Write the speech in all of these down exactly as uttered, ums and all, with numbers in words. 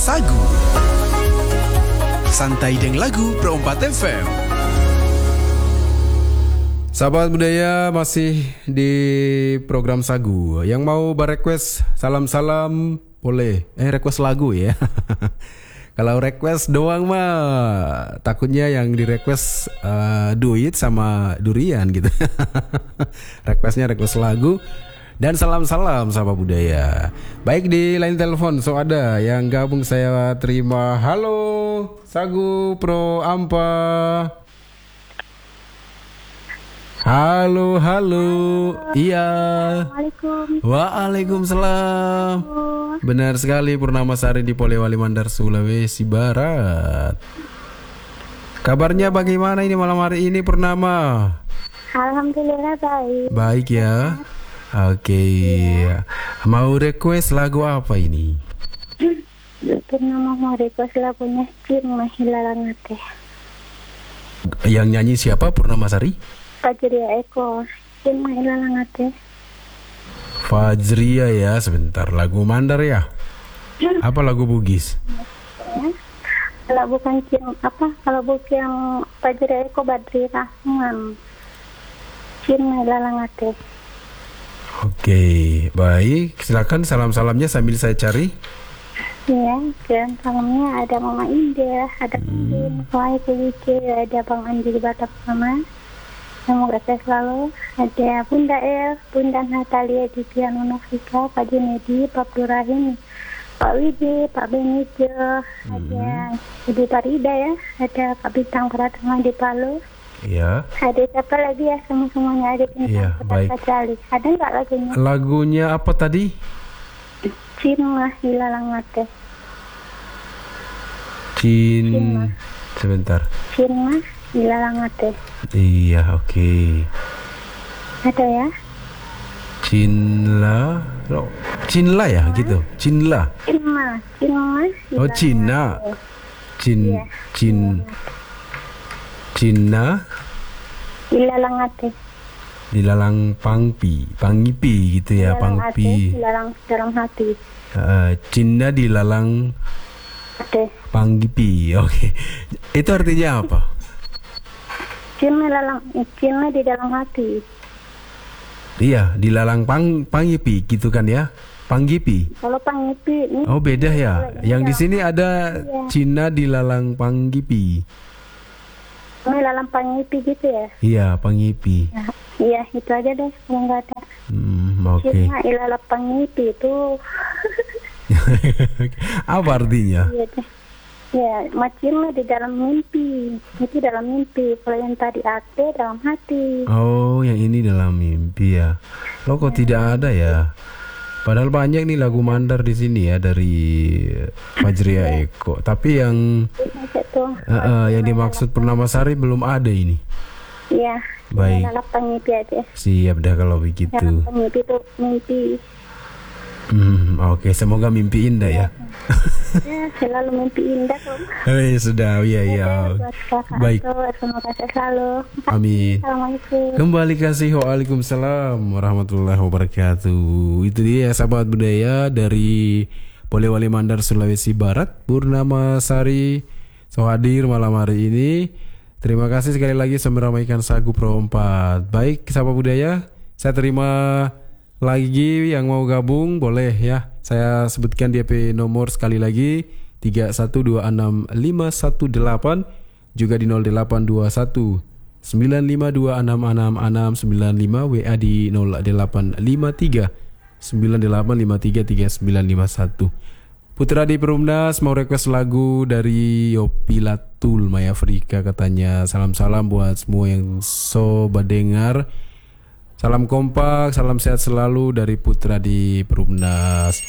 Sagu. Santai deng lagu Pro empat F M. Sahabat budaya masih di program Sagu. Yang mau berequest salam-salam boleh. Eh request lagu ya. Kalau request doang mah takutnya yang di request uh, duit sama durian gitu. Requestnya request lagu dan salam-salam sahabat budaya. Baik, di line telepon so ada yang gabung saya terima. Halo Sagu Pro Ampa. Halo, halo. Iya. Assalamualaikum. Waalaikumsalam. Benar sekali, Purnama Sari di Polewali Mandar, Sulawesi Barat. Kabarnya bagaimana ini malam hari ini, Purnama? Alhamdulillah baik. Baik ya. Oke. Mau request lagu apa ini? Purnama mau request lagunya Cin Mahilalang Teh. Yang nyanyi siapa, Purnama Sari? Fajria Eko, Cin Mahilalang Teh. Fajria ya, sebentar. Lagu Mandar ya? Apa lagu Bugis? Ya. Kalau bukan Cin apa? Kalau bukan Fajria Eko, Badri Rahman. Cin Mahilalang Teh. Oke, baik. Silakan salam-salamnya sambil saya cari. Ya, dan salamnya ada Mama Indah, ada Pin, Wai Kulice, ada Bang Andi di Batak Mama. Semoga saya selalu ada Bunda El, Bunda Natalia di Piano Novika, Pak Junedi, Pak Durahim, Pak Widi, Pak Benijo, hmm. ada Ibu Parida ya, ada Pak Bintang Pratama di Palu. Iya. Ada siapa lagi ya, semua-semuanya ada Bintang ya, Pratama. Ada nggak lagunya? Lagunya apa tadi? Cina Hilalang Teh. Cin. Cina. Sebentar. Cina Hilalang Teh. Iya, oke. Okay. Ada ya? Cinla, oh, Cinla ya, Cina. Gitu. Cinla. Cina, Cina. Oh, Cina. Cin, ya. Cin, Cina. Hilalang Teh. Dilalang Pangpi, Pangipi gitu ya, Pangpi. Dilalang dalam hati. Uh, Cina dilalang Ate. Panggipi, oke. Okay. Itu artinya apa? Cina lalang, Cina di dalam hati. Iya, dilalang pang Pangipi gitu kan ya, Panggipi. Kalau Pangipi ini. Oh beda ya. Yang di sini ada ya. Cina dilalang Panggipi. Ini lalang Pangipi gitu ya? Iya, Pangipi. Ya. Iya, itu aja deh, yang nggak ada. Hmm, oke. Okay. Cina ilalang Pangipi itu. Apa artinya? Iya deh. Ya, macamnya di dalam mimpi. Itu dalam mimpi. Kalau yang tadi ate dalam hati. Oh, yang ini dalam mimpi ya. Lo kok ya. Tidak ada ya? Padahal banyak nih lagu Mandar di sini ya dari Fajria ya. Eko. Tapi yang uh, uh, yang dimaksud Purnama Sari belum ada ini. Iya. Baik. Mimpi aja. Siap dah kalau begitu. Mimpi itu mimpi. Hmm, oke, okay. Semoga mimpi indah ya. Ya, selalu mimpi indah kok. Eh, sudah, iya iya. Baik. Semoga selalu. Amin. Assalamualaikum. Kembali kasih, waalaikumsalam warahmatullahi wabarakatuh. Itu dia sahabat budaya dari Polewali Mandar, Sulawesi Barat, Purnama Sari, so hadir malam hari ini. Terima kasih sekali lagi sudah meramaikan Sagu Pro empat. Baik, sahabat budaya, saya terima lagi yang mau gabung boleh ya. Saya sebutkan D P nomor sekali lagi tiga satu dua enam lima satu delapan, juga di nol delapan dua satu sembilan lima dua enam enam enam sembilan lima, W A di nol delapan lima tiga sembilan delapan lima tiga tiga sembilan lima satu. Putra di Perumnas mau request lagu dari Yopi Latul Maya Afrika, katanya salam-salam buat semua yang sobat dengar. Salam kompak, salam sehat selalu dari Putra di Perumnas.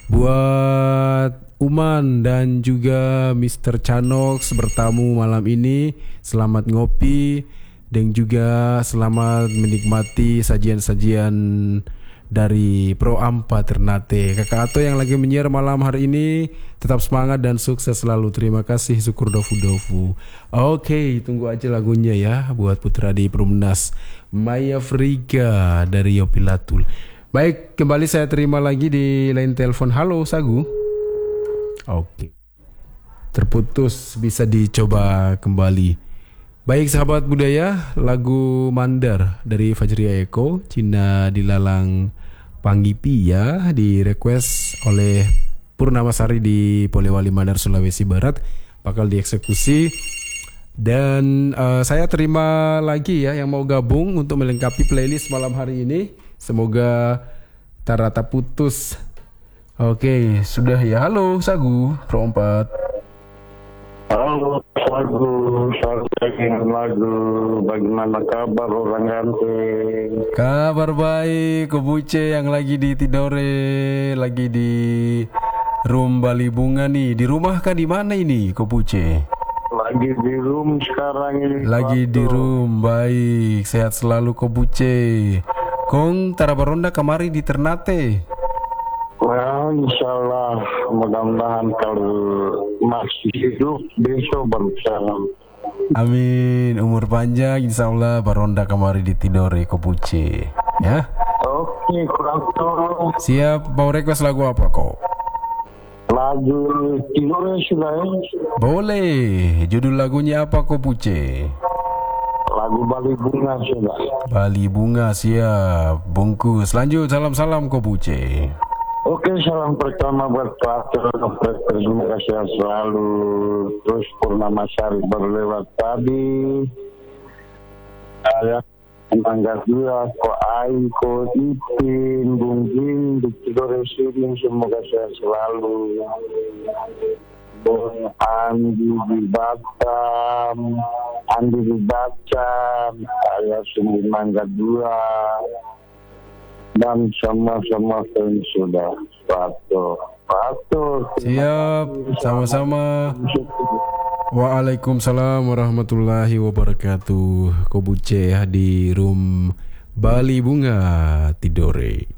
Buat Uman dan juga mister Chanox bertamu malam ini, selamat ngopi dan juga selamat menikmati sajian-sajian dari Pro Ampa Ternate. Kakak Ato yang lagi menyiar malam hari ini, tetap semangat dan sukses selalu. Terima kasih, syukur dofu-dofu. Oke, tunggu aja lagunya ya buat Putra di Perumnas, Maya Afrika dari Yopi Latul. Baik, kembali saya terima lagi di line telepon. Halo Sagu. Oke. terputus bisa dicoba kembali. Baik sahabat budaya, lagu Mandar dari Fajria Eko, Cina Dilalang Panggipi ya, di request oleh Purnamasari di Polewali Mandar Sulawesi Barat, bakal dieksekusi. Dan uh, saya terima lagi ya yang mau gabung untuk melengkapi playlist malam hari ini. Semoga tak rata putus. Oke, sudah ya. Halo Sagu Pro empat. Halo Sagu, saya ingin lagu. Bagaimana kabar orang ganteng? Kabar baik, Kobuce yang lagi di Tidore, lagi di room Bali Bunga nih. Di rumah kah di mana ini, Kobuce? Lagi di room sekarang ini. Lagi di room, baik. Sehat selalu Kobuce. Kong Tarabaronda kemari di Ternate. Well, insya Allah mudah-mudahan kalau masih hidup besok bersalam. Amin, umur panjang insya Allah Baronda kemari di Tidore Kobuce. Ya. Oke, kurang tahu. Siap, mau request lagu apa kok? Lagu Tidore sudah ya? Boleh. Judul lagunya apa Kobuce? Lagu Bali Bunga sudah. Bali Bunga, siap. Bungkus. Lanjut, salam-salam Kobuce. Oke, salam pertama buat Pak Dokter, terima kasih selalu. Terus Purnamasari berlewat tadi. Saya Mangga dua, Ko Ai, Ko Ipin, Bung Jin, di Tidore Sini, semoga saya selalu. Bung Andi di Batam, Andi di Batam, saya Sini Mangga dua. Dan sama-sama fans sudah patuh, patuh. Siap, sama-sama. Waalaikumsalam warahmatullahi wabarakatuh. Kobuce ya di room Bali Bunga Tidore.